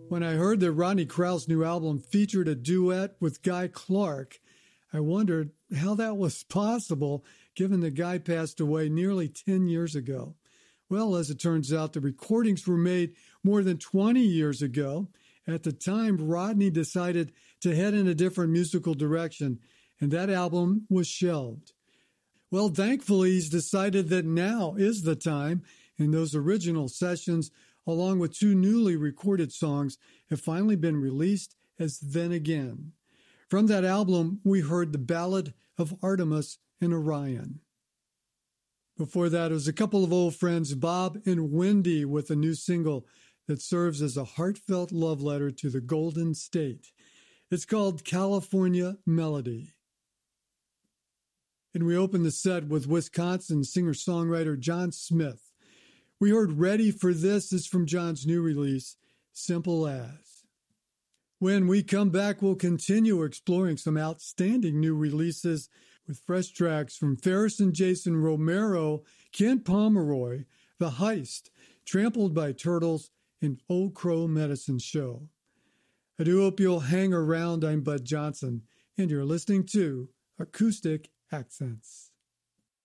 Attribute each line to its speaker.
Speaker 1: When I heard that Rodney Crowell's new album featured a duet with Guy Clark, I wondered how that was possible, given that Guy passed away nearly 10 years ago. Well, as it turns out, the recordings were made more than 20 years ago. At the time, Rodney decided to head in a different musical direction, and that album was shelved. Well, thankfully, he's decided that now is the time, and those original sessions, along with 2 newly recorded songs, have finally been released as Then Again. From that album, we heard the Ballad of Artemis and Orion. Before that, it was a couple of old friends, Bob and Wendy, with a new single that serves as a heartfelt love letter to the Golden State. It's called California Melody. And we opened the set with Wisconsin singer-songwriter John Smith. We heard Ready for This is from John's new release, Simple As. When we come back, we'll continue exploring some outstanding new releases with fresh tracks from Ferris and Jason Romero, Ken Pomeroy, The Heist, Trampled by Turtles, and Old Crow Medicine Show. I do hope you'll hang around. I'm Bud Johnson, and you're listening to Acoustic Accents.